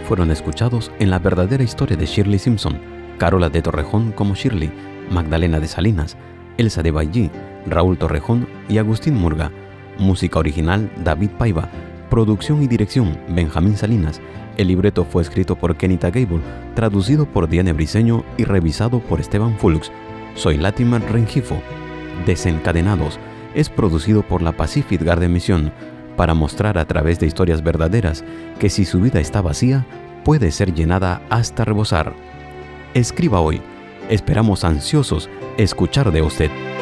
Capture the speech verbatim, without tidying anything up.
fueron escuchados en la verdadera historia de Shirley Simpson, Carola de Torrejón como Shirley, Magdalena de Salinas, Elsa de Bailly, Raúl Torrejón y Agustín Murga. Música original David Paiva. Producción y dirección Benjamín Salinas. El libreto fue escrito por Kenita Gable, traducido por Diane Briceño y revisado por Esteban Fulks. Soy Latimer Rengifo. Desencadenados es producido por la Pacific Garden Mission para mostrar a través de historias verdaderas que si su vida está vacía, puede ser llenada hasta rebosar. Escriba hoy. Esperamos ansiosos escuchar de usted.